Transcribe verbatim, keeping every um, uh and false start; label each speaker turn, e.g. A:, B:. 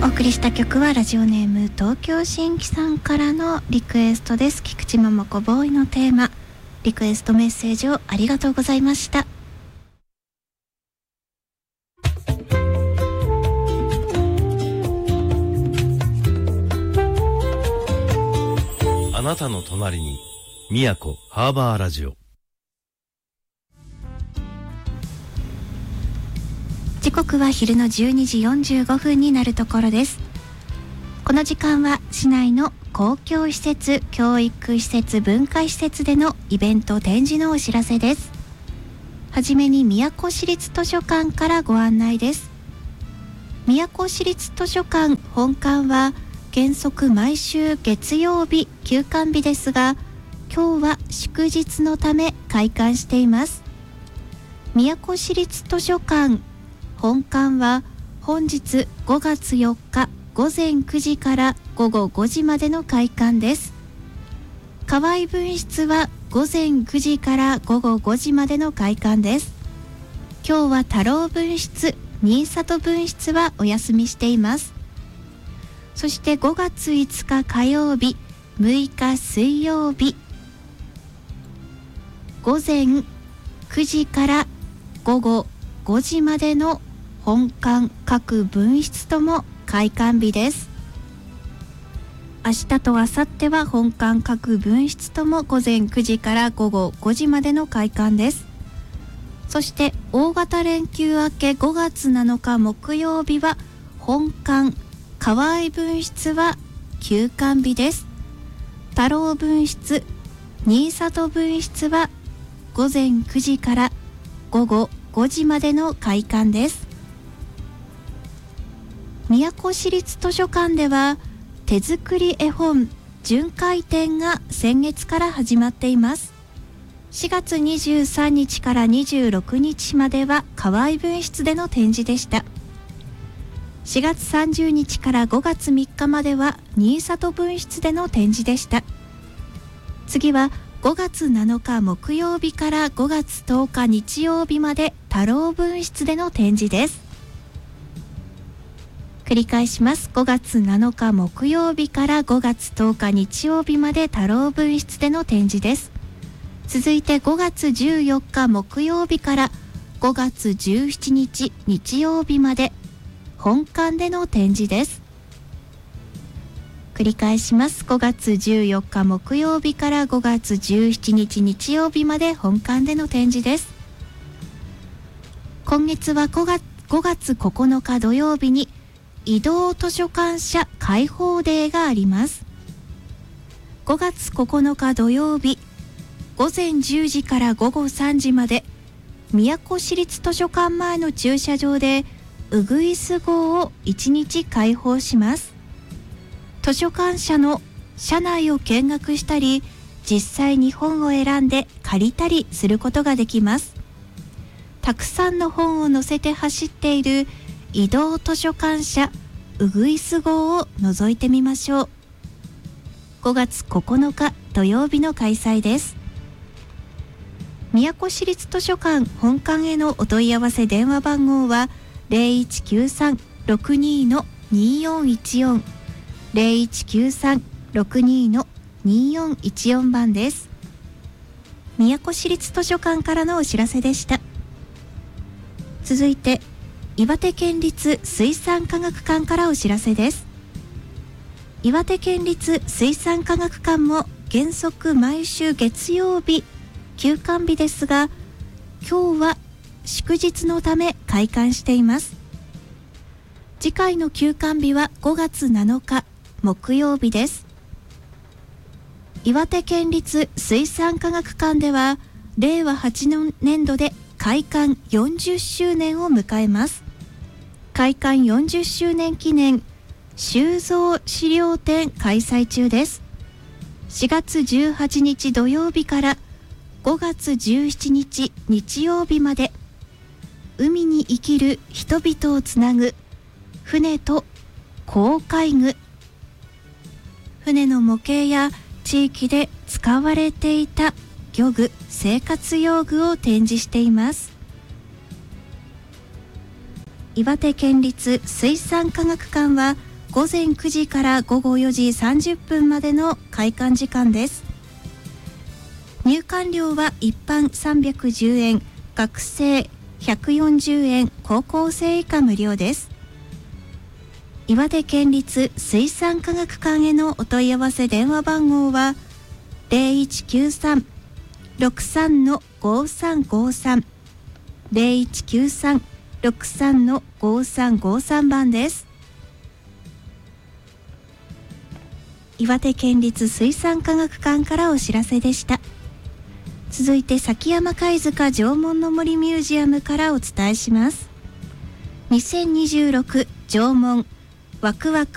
A: お送りした曲はラジオネーム東京新規さんからのリクエストです。菊池桃子ボーイのテーマ、リクエストメッセージをありがとうございました。
B: あなたの隣に宮古ハーバーラジオ。
A: 時刻は昼のじゅうにじよんじゅうごふんになるところです。この時間は市内の公共施設、教育施設、文化施設でのイベント展示のお知らせです。はじめに宮古市立図書館からご案内です。宮古市立図書館本館は原則毎週月曜日休館日ですが、今日は祝日のため開館しています。宮古市立図書館本館は本日ごがつよっかごぜんくじからごごごじまでの開館です。河合分室はごぜんくじからごごごじまでの開館です。今日は太郎分室、新里分室はお休みしています。そしてごがついつか火曜日、むいか水曜日、ごぜんくじからごごごじまでの本館各分室とも開館日です。明日と明後日は本館各分室ともごぜんくじからごごごじまでの開館です。そして大型連休明けごがつなのか木曜日は本館河合分室は休館日です。太郎分室、新里分室はごぜんくじからごごごじまでの開館です。宮古市立図書館では手作り絵本巡回展が先月から始まっています。しがつにじゅうさんにちからにじゅうろくにちまでは河合分室での展示でした。しがつさんじゅうにちからごがつみっかまでは新里分室での展示でした。次はごがつなのか木曜日からごがつとおか日曜日まで太郎分室での展示です。繰り返します。ごがつなのか木曜日からごがつとおか日曜日まで太郎分室での展示です。続いてごがつじゅうよっか木曜日からごがつじゅうしちにち日曜日まで本館での展示です。繰り返します。ごがつじゅうよっか木曜日からごがつじゅうしちにち日曜日まで本館での展示です。今月はごがつここのか土曜日に移動図書館舎開放デーがあります。ごがつここのか土曜日ごぜんじゅうじからごごさんじまで宮古市立図書館前の駐車場でウグイス号をいちにち開放します。図書館舎の車内を見学したり、実際に本を選んで借りたりすることができます。たくさんの本を載せて走っている移動図書館舎ウグイス号を覗いてみましょう。ごがつここのか土曜日の開催です。宮古市立図書館本館へのお問い合わせ電話番号は ゼロいちきゅうさん ろくに によんいちよん ゼロいちきゅうさん ろくに によんいちよん 番です。宮古市立図書館からのお知らせでした。続いて岩手県立水産科学館からお知らせです。岩手県立水産科学館も原則毎週月曜日休館日ですが、今日は祝日のため開館しています。次回の休館日はごがつなのか木曜日です。岩手県立水産科学館ではれいわはちねんどで開館よんじゅっしゅうねんを迎えます。開館よんじゅっしゅうねん記念収蔵資料展開催中です。しがつじゅうはちにち土曜日からごがつじゅうしちにち日曜日まで、海に生きる人々をつなぐ船と航海具、船の模型や地域で使われていた漁具、生活用具を展示しています。岩手県立水産科学館はごぜんくじからごごよじさんじゅっぷんまでの開館時間です。入館料は一般さんびゃくじゅうえん、学生ひゃくよんじゅうえん、高校生以下無料です。岩手県立水産科学館へのお問い合わせ電話番号は ゼロいちきゅうさん ろくさん ごさんごさん ゼロいちきゅうさん ろくさん ごさんごさん番です。岩手県立水産科学館からお知らせでした。続いて崎山貝塚縄文の森ミュージアムからお伝えします。にせんにじゅうろく縄文ワクワク